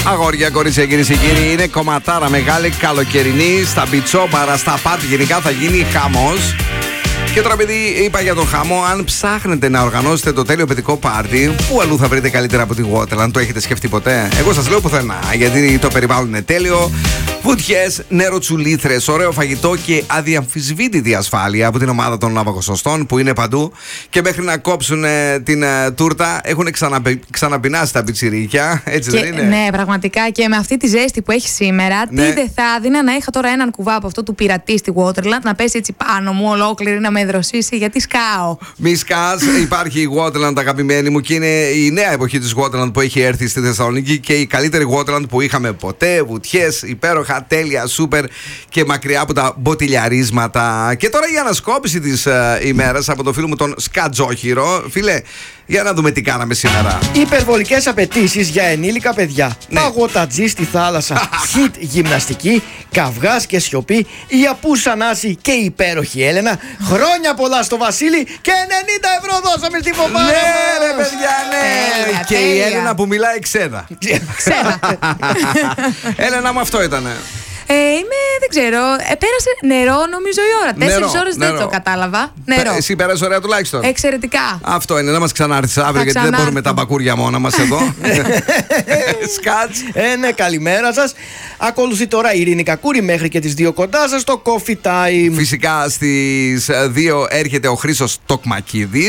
Αγόρια, κορίτσια, κυρίες και κύριοι, είναι κομματάρα μεγάλη, καλοκαιρινή. Στα μπιτσόμπαρα, στα πάτη, γενικά θα γίνει χαμός. Και τώρα, επειδή είπα για τον χαμό, αν ψάχνετε να οργανώσετε το τέλειο παιδικό πάρτι, πού αλλού θα βρείτε καλύτερα από τη Waterland? Το έχετε σκεφτεί ποτέ? Εγώ σας λέω πουθενά, γιατί το περιβάλλον είναι τέλειο. Βουτιές, νεροτσουλήθρες, ωραίο φαγητό και αδιαμφισβήτητη ασφάλεια από την ομάδα των ναυαγοσωστών που είναι παντού. Και μέχρι να κόψουν την τούρτα έχουν ξαναπεινάσει τα πιτσιρίκια. Έτσι και, δεν είναι? Ναι, πραγματικά. Και με αυτή τη ζέστη που έχει σήμερα, Ναι. τι δεν θα έδινα να είχα τώρα έναν κουβά από αυτό του πειρατή στη Waterland, να πέσει έτσι πάνω μου ολόκληρη, να με δροσίσει, γιατί σκάω. Μη σκάς, υπάρχει η Waterland, αγαπημένη μου, και είναι η νέα εποχή της Waterland που έχει έρθει στη Θεσσαλονίκη και η καλύτερη Waterland που είχαμε ποτέ. Βουτιές, υπέροχα, τέλεια, σούπερ και μακριά από τα μποτιλιαρίσματα. Και τώρα η ανασκόπηση της ημέρας από το φίλο μου τον Σκατζόχυρο. Φίλε, για να δούμε τι κάναμε σήμερα. Υπερβολικές απαιτήσεις για ενήλικα παιδιά. Ναι. Παγωτατζή στη θάλασσα. Χιτ γυμναστική. Καυγάς και σιωπή. Η Απούσα Νάση και η υπέροχη Έλενα. Χρόνια πολλά στο Βασίλη και 90 ευρώ δώσαμε στη Φοβάρα. Ναι, ρε παιδιά, ναι. Τέλεια, Και η τέλεια. Έλενα που μιλάει ξένα. Ξένα. Έλενα μου, αυτό ήτανε. Δεν ξέρω. Πέρασε νερό, νομίζω, η ώρα. 4 ώρες δεν νερό. το κατάλαβα. Νερό. Εσύ πέρασε ωραία τουλάχιστον. Εξαιρετικά. Αυτό είναι, να μας ξανάρθεις αύριο, γιατί δεν ξανάρθω. μπορούμε τα μπακούρια μόνα μας εδώ. Σκάτς. Ναι, καλημέρα σας. Ακολουθεί τώρα η Ειρήνη Κακούρη μέχρι και τις 2 κοντά σας στο Coffee Time. Φυσικά στις 2 έρχεται ο Χρήστος Τοκμακίδης.